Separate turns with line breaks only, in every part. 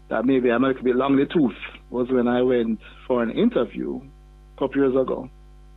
that maybe I'm a little bit long in the tooth was when I went for an interview a couple years ago.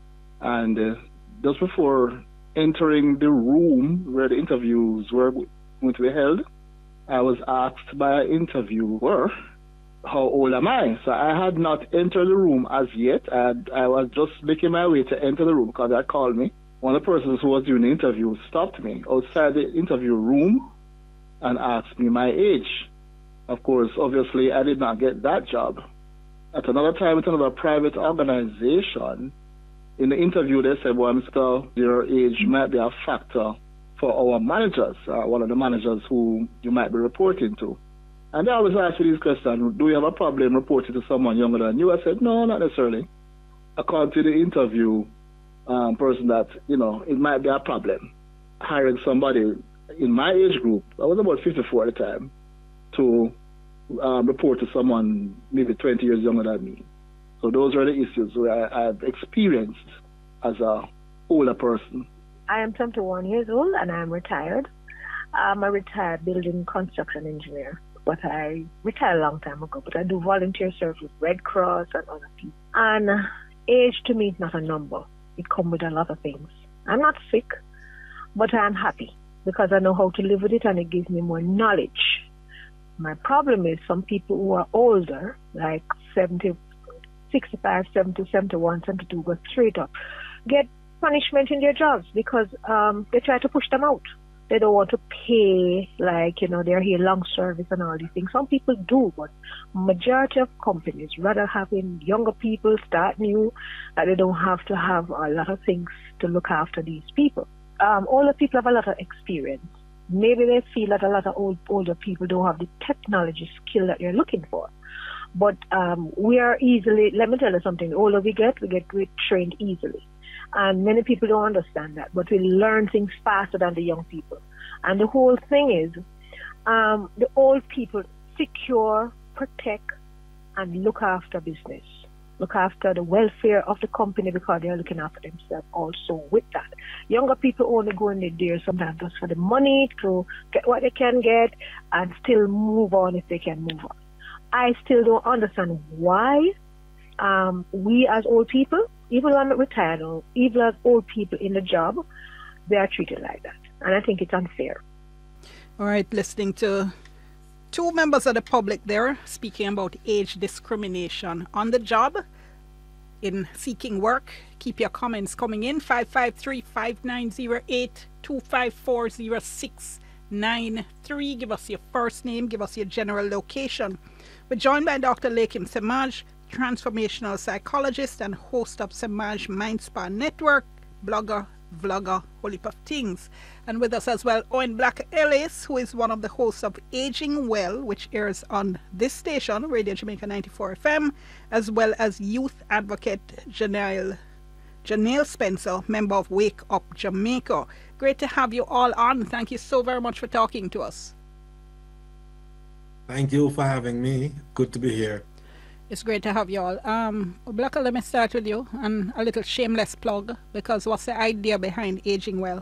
And just before entering the room where the interviews were going to be held, I was asked by an interviewer, how old am I? So I had not entered the room as yet. I was just making my way to enter the room because they called me. One of the persons who was doing the interview stopped me outside the interview room and asked me my age. Of course, obviously, I did not get that job. At another time, with another private organization, in the interview, they said, well, Mr. Your age might be a factor for our managers, one of the managers who you might be reporting to. And they always ask me these questions, do you have a problem reporting to someone younger than you? I said, no, not necessarily. According to the interview person that, it might be a problem hiring somebody in my age group, I was about 54 at the time, to report to someone maybe 20 years younger than me. So those are the issues where I've experienced as a older person.
I am 21 years old and I'm retired. I'm a retired building construction engineer, but I retired a long time ago. But I do volunteer service with Red Cross and other people. And age to me is not a number. It comes with a lot of things. I'm not sick, but I'm happy because I know how to live with it and it gives me more knowledge. My problem is some people who are older, like 70, 65, 70, 71, 72, go straight up, get punishment in their jobs because they try to push them out. They don't want to pay, they're here long service and all these things. Some people do, but majority of companies rather having younger people start new, that they don't have to have a lot of things to look after these people. Older people have a lot of experience. Maybe they feel that a lot of older people don't have the technology skill that they're looking for. But we are easily, let me tell you something, the older we get trained easily. And many people don't understand that, but we learn things faster than the young people. And the whole thing is, the old people secure, protect, and look after business. Look after the welfare of the company because they're looking after themselves also with that. Younger people only go in there sometimes just for the money to get what they can get and still move on if they can move on. I still don't understand why we as old people, even though I'm retired, even as old people in the job, they are treated like that. And I think it's unfair.
All right, listening to two members of the public there speaking about age discrimination on the job in seeking work. Keep your comments coming in. 553-5908-254-0693. Give us your first name. Give us your general location. We're joined by Dr. Lakim Semaj, transformational psychologist and host of Semaj Mind Spa Network, blogger, vlogger, whole heap of things. And with us as well, Owen Black Ellis, who is one of the hosts of Aging Well, which airs on this station, Radio Jamaica 94 FM, as well as youth advocate Janelle Spencer, member of Wake Up Jamaica. Great to have you all on. Thank you so very much for talking to us.
Thank you for having me. Good to be here.
It's great to have you all. Blacker, let me start with you and a little shameless plug, because what's the idea behind Aging Well?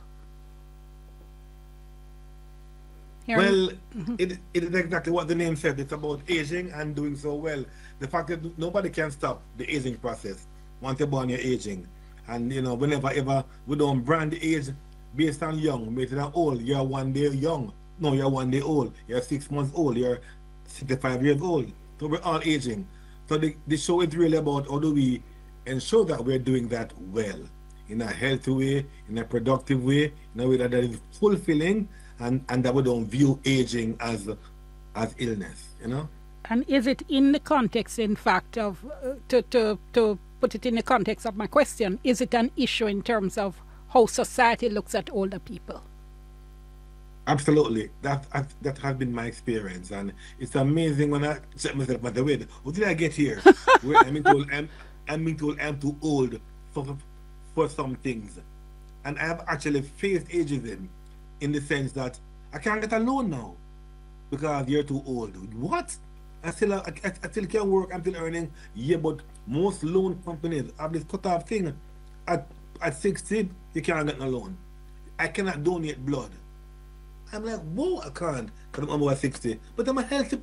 Well, it is exactly what the name said. It's about aging and doing so well. The fact that nobody can stop the aging process. Once you're born, you're aging. And, whenever ever we don't brand age based on young, based on old, you're 1 day young. No, you're 1 day old. You're 6 months old. You're 65 years old. So we're all aging. So the show is really about how do we ensure that we're doing that well, in a healthy way, in a productive way, in a way that is fulfilling, and that we don't view aging as illness,
And is it in the context, in fact, of, to put it in the context of my question, is it an issue in terms of how society looks at older people?
Absolutely. That has been my experience, and it's amazing when I check myself. By the way, how did I get here? Where I'm being told I'm too old for some things, and I have actually faced ageism in the sense that I can't get a loan now because you're too old. What? I still can work. I'm still earning. Yeah, but most loan companies have this cut-off thing. At 60, you can't get no loan. I cannot donate blood. I'm like, whoa, I can't because I'm over 60. But I'm a healthy